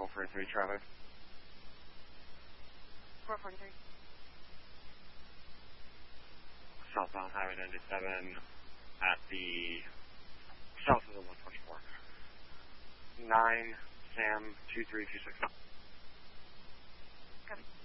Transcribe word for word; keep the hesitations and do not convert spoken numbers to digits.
four four three, Charlie. four four three. Southbound Highway ninety-seven at the south of the one twenty-four. nine Sam two three two six. Copy.